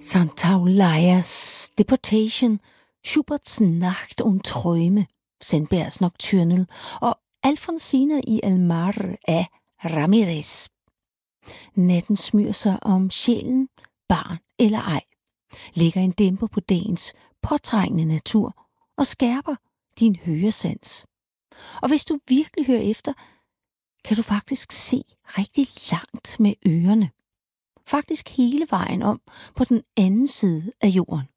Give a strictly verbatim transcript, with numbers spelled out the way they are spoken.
Santaolalla Deportation, Schuberts Nacht und Träume, Sandbergs Nocturnal og Alfonsina y el mar af Ramírez. Natten smyger sig om sjælen, barn eller ej, lægger en dæmper på dagens påtrængende natur og skærper din høresans. Og hvis du virkelig hører efter, kan du faktisk se rigtig langt med ørerne. Faktisk hele vejen om på den anden side af jorden.